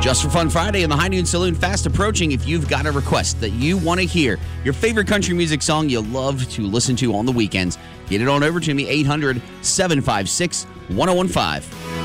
Just for Fun Friday in the High Noon Saloon, fast approaching. If you've got a request that you want to hear, your favorite country music song you love to listen to on the weekends, get it on over to me, 800-756-1015.